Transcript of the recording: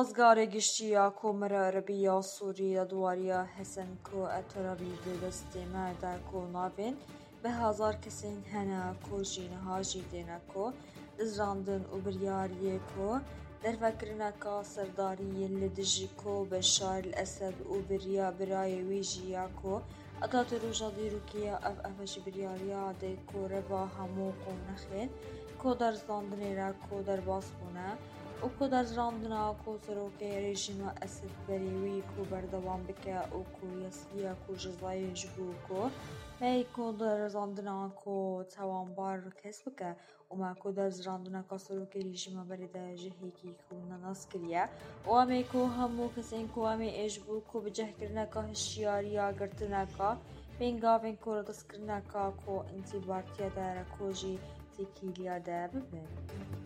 ڕزگارێ گشتیە کۆمەرە عەرەبیە سووریە دووارە هەسەن کۆ ئەتەرەبی دەستێمەدا کۆ ناوێن بە هەزار کەسین هەنە کۆ ژینەها ژی دێنە کۆ دزراندن و بریاریە کۆ دەرفەکردنەکە سەرداریە لە دژی کۆ بەشار ئەسەد و بریا برایە وی ژیە کۆ ئەداتە ڕۆژە دیروکیە ئەفەش بریاریە دەی کۆرەبا هەموو قۆنەخێن کۆ دەرزاندنێرە کۆ دەرباسبوونە و کۆ دەرزراندنە کۆ سەرۆکەی ڕێژیمە ئەسد بەرێوی کۆ بەردەوام بکە و کۆ یەسیە کۆ ژەزایش بوو کۆ مەی کۆ دەرزاندنە کۆ تاوانبار کەس بکە وما کۆ دەرزراندنەکە سەرۆکەی ڕێژیمە بەرێدا ژەهێکی کۆ نەناس کردیە و ئەمەی کۆ هەموو کەسین کۆ ئەمەی ئێش بوو کۆ بجەهکردنەکە هشیاریە گرتنەکە پێنگاوێن کۆ ڕدەستکردنەکە کۆ ئینتیبارتیە دارە کۆژی تێکیلیە دا ببن.